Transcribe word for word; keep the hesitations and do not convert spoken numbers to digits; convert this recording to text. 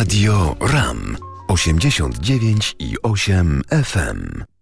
Radio RAM osiemdziesiąt dziewięć i osiem F M.